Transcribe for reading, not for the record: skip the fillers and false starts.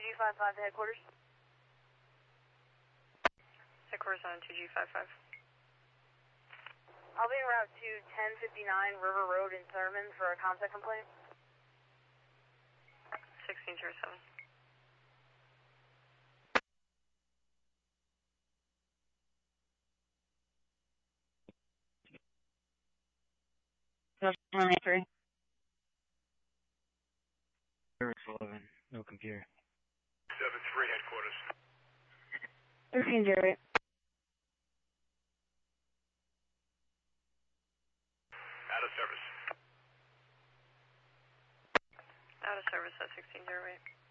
2G55 to headquarters. Headquarters on 2G55. I'll be en route to 1059 River Road in Thurman for a contact complaint. 1607. Service 11, no computer. 7-3 headquarters. 1308. Out of service. Out of service at 1608.